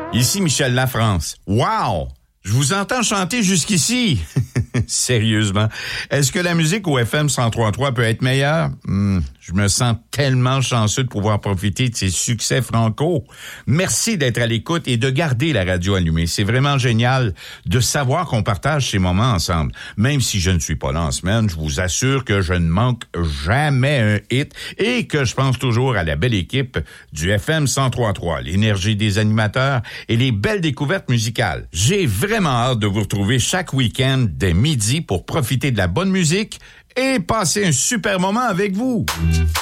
Ici Michel Lafrance. Wow! Je vous entends chanter jusqu'ici. Sérieusement. Est-ce que la musique au FM 103.3 peut être meilleure? Je me sens tellement chanceux de pouvoir profiter de ces succès franco. Merci d'être à l'écoute et de garder la radio allumée. C'est vraiment génial de savoir qu'on partage ces moments ensemble. Même si je ne suis pas là en semaine, je vous assure que je ne manque jamais un hit et que je pense toujours à la belle équipe du FM 103.3, l'énergie des animateurs et les belles découvertes musicales. J'ai vraiment hâte de vous retrouver chaque week-end dès midi pour profiter de la bonne musique et passer un super moment avec vous.